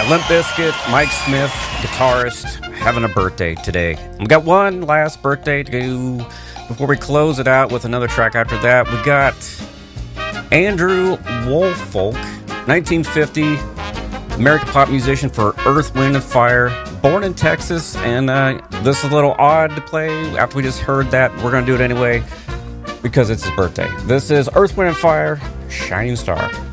Yeah, Limp Bizkit, Mike Smith, guitarist, having a birthday today. We got one last birthday to do before we close it out with another track after that. We got Andrew Woolfolk, 1950, American pop musician for Earth, Wind & Fire, born in Texas, and this is a little odd to play. After we just heard that, we're going to do it anyway because it's his birthday. This is Earth, Wind & Fire, Shining Star.